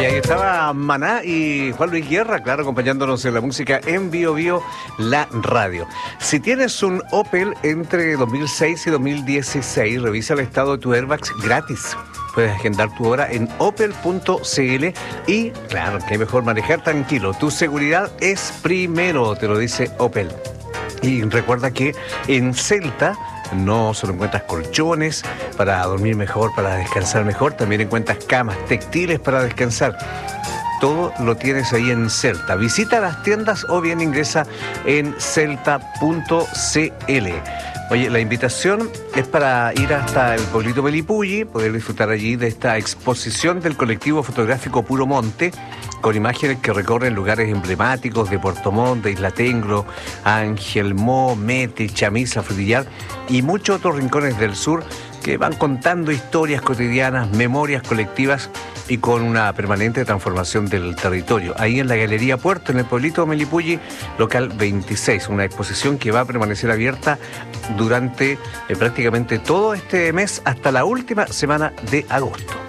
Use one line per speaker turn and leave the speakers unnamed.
ahí estaba Maná y Juan Luis Guerra, claro, acompañándonos en la música en Bio Bio, la radio. Si tienes un Opel entre 2006 y 2016, revisa el estado de tu airbags gratis. Puedes agendar tu hora en opel.cl y, claro, que mejor manejar tranquilo. Tu seguridad es primero, te lo dice Opel. Y recuerda que en Celta no solo encuentras colchones para dormir mejor, para descansar mejor, también encuentras camas textiles para descansar. Todo lo tienes ahí en Celta. Visita las tiendas o bien ingresa en celta.cl. Oye, la invitación es para ir hasta el pueblito Melipulli, poder disfrutar allí de esta exposición del colectivo fotográfico Puro Monte, con imágenes que recorren lugares emblemáticos de Puerto Montt, de Isla Tengro, Ángel Mo, Mete, Chamisa, Frutillar y muchos otros rincones del sur que van contando historias cotidianas, memorias colectivas y con una permanente transformación del territorio. Ahí en la Galería Puerto, en el pueblito Melipulli, local 26, una exposición que va a permanecer abierta durante prácticamente todo este mes hasta la última semana de agosto.